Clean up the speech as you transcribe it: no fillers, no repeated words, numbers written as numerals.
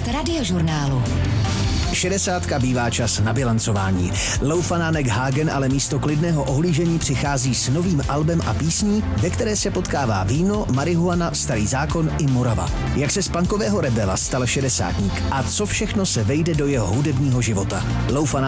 podcast Radiožurnálu. 60 bývá čas na bilancování. Loufanánek Hagen ale místo klidného ohlížení přichází s novým albem a písní, ve které se potkává víno, marihuana, starý zákon i Morava. Jak se z punkového rebela stal šedesátník a co všechno se vejde do jeho hudebního života. Loufanánek